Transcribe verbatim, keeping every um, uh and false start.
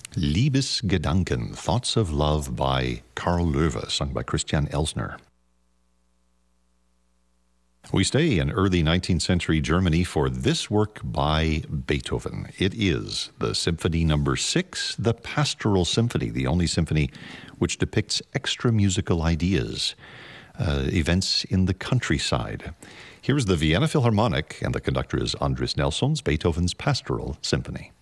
Liebesgedanken, Thoughts of Love by Karl Löwe, sung by Christian Elsner. We stay in early nineteenth century Germany for this work by Beethoven. It is the Symphony Number Six, the Pastoral Symphony, the only symphony which depicts extra musical ideas, uh, events in the countryside. Here's the Vienna Philharmonic, and the conductor is Andris Nelsons, Beethoven's Pastoral Symphony.